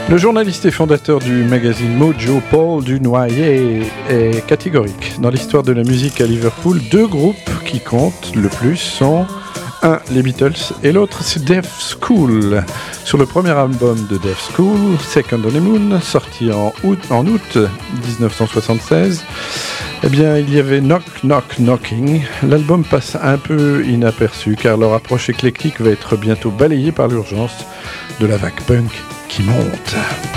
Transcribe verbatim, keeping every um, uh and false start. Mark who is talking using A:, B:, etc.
A: Le journaliste et fondateur du magazine Mojo, Paul Dunoyer, est catégorique. Dans l'histoire de la musique à Liverpool, deux groupes qui comptent le plus sont un, les Beatles, et l'autre, c'est Def School. Sur le premier album de Def School, Second Honeymoon, sorti en août, en août dix-neuf cent soixante-seize, eh bien, il y avait Knock Knock Knocking. L'album passe un peu inaperçu car leur approche éclectique va être bientôt balayée par l'urgence de la vague punk qui monte.